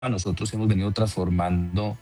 nosotros hemos venido transformando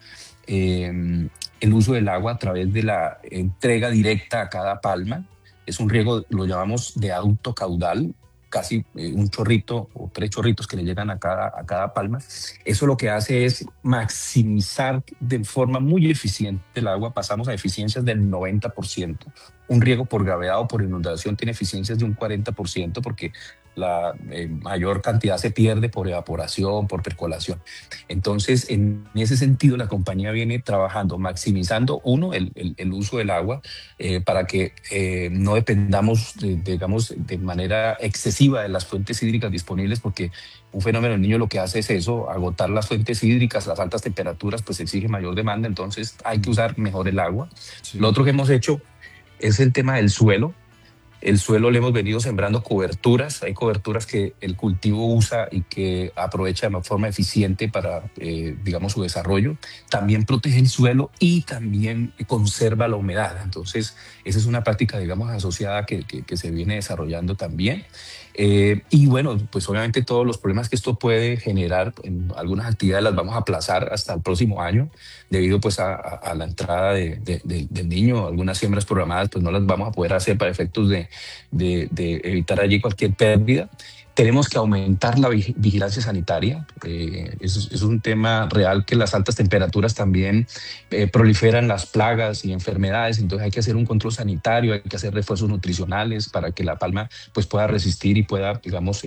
el uso del agua a través de la entrega directa a cada palma. Es un riego, lo llamamos de alto caudal, casi un chorrito o 3 chorritos que le llegan a cada palma. Eso lo que hace es maximizar de forma muy eficiente el agua. Pasamos a eficiencias del 90%. Un riego por gravedad o por inundación tiene eficiencias de un 40% porque la mayor cantidad se pierde por evaporación, por percolación. Entonces, en ese sentido, la compañía viene trabajando, maximizando, uno, el uso del agua para que no dependamos, digamos, de manera excesiva de las fuentes hídricas disponibles, porque un fenómeno del niño lo que hace es eso, agotar las fuentes hídricas, las altas temperaturas, pues exige mayor demanda, entonces hay que usar mejor el agua. Lo Sí. otro que hemos hecho es el tema del suelo. El suelo le hemos venido sembrando coberturas. Hay coberturas que el cultivo usa y que aprovecha de forma eficiente para, digamos, su desarrollo. También protege el suelo y también conserva la humedad. Entonces, esa es una práctica, digamos, asociada que se viene desarrollando también. Y bueno, pues obviamente todos los problemas que esto puede generar en algunas actividades las vamos a aplazar hasta el próximo año debido pues a la entrada del niño. Algunas siembras programadas pues no las vamos a poder hacer para efectos de evitar allí cualquier pérdida. Tenemos que aumentar la vigilancia sanitaria. Es un tema real que las altas temperaturas también proliferan las plagas y enfermedades, entonces hay que hacer un control sanitario, hay que hacer refuerzos nutricionales para que la palma pues, pueda resistir y pueda, digamos,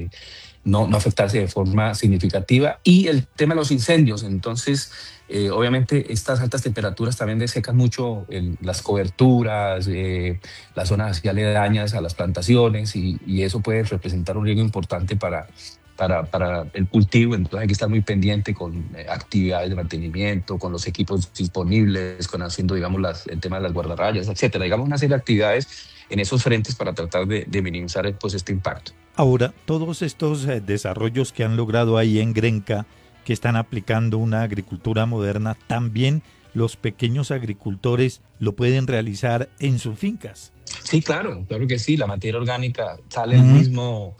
no afectarse de forma significativa. Y el tema de los incendios, entonces, obviamente estas altas temperaturas también desecan mucho las coberturas, las zonas así aledañas a las plantaciones y eso puede representar un riesgo importante para el cultivo. Entonces hay que estar muy pendiente con actividades de mantenimiento, con los equipos disponibles, con haciendo, digamos, el tema de las guardarrayas, etcétera. Digamos, una serie de actividades en esos frentes para tratar de minimizar pues, este impacto. Ahora, todos estos desarrollos que han logrado ahí en Grenca, que están aplicando una agricultura moderna, también los pequeños agricultores lo pueden realizar en sus fincas. Sí, claro, claro que sí. La materia orgánica sale del Ujú. mismo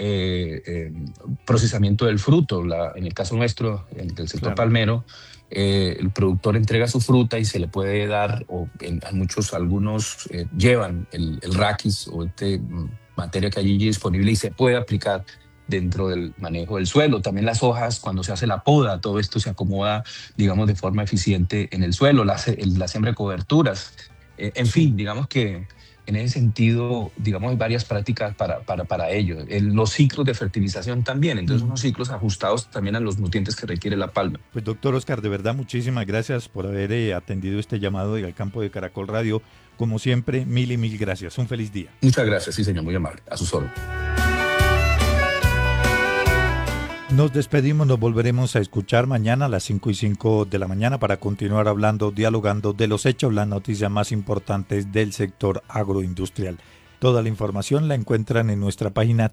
procesamiento del fruto. En el caso nuestro, del sector Claro. palmero, el productor entrega su fruta y se le puede dar, algunos llevan el raquis o materia que hay allí disponible y se puede aplicar dentro del manejo del suelo. También las hojas, cuando se hace la poda, todo esto se acomoda, digamos, de forma eficiente en el suelo, la siembra de coberturas. En Sí. fin, digamos que en ese sentido, digamos, hay varias prácticas para ello. Los ciclos de fertilización también, entonces Ujú. unos ciclos ajustados también a los nutrientes que requiere la palma. Pues doctor Oscar, de verdad muchísimas gracias por haber atendido este llamado al campo de Caracol Radio. Como siempre, mil y mil gracias. Un feliz día. Muchas gracias, sí señor, muy amable. A sus órdenes. Nos despedimos, nos volveremos a escuchar mañana a las 5:05 de la mañana para continuar hablando, dialogando de los hechos, las noticias más importantes del sector agroindustrial. Toda la información la encuentran en nuestra página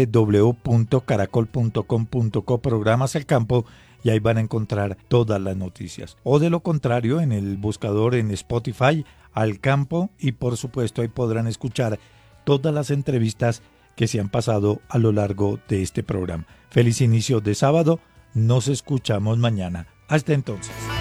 www.caracol.com.co programas al campo y ahí van a encontrar todas las noticias. O de lo contrario, en el buscador en Spotify, al campo, y por supuesto ahí podrán escuchar todas las entrevistas que se han pasado a lo largo de este programa. Feliz inicio de sábado, nos escuchamos mañana. Hasta entonces.